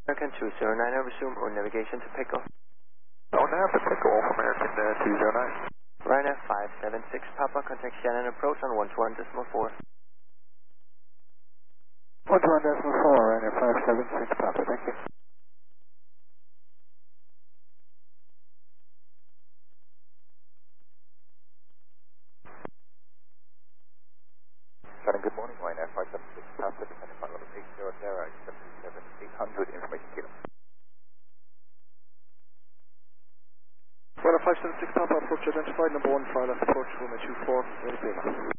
American 209, I resume on navigation to Pickle. Oh, now to Pickle, American 209. Ryanair 576, Papa, contact Shannon approach on 121.4. 121.4, Ryanair 576, Papa, thank you. Shannon, good morning, Ryanair 576, Papa, descending flight level 800, 77800, information kilo. Ryanair 576, Papa, approach identified, number 1, file approach, runway 24, ready to